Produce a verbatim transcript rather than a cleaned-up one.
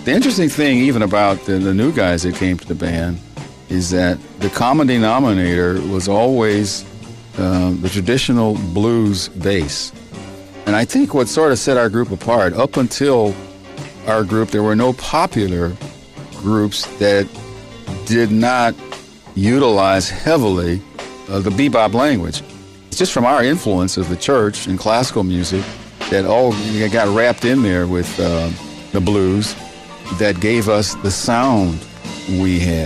The interesting thing, even about the, the new guys that came to the band, is that the common denominator was always um, the traditional blues bass. And I think what sort of set our group apart, up until our group, there were no popular groups that did not utilize heavily uh, the bebop language. It's just from our influence of the church and classical music that all got wrapped in there with uh, the blues that gave us the sound we have.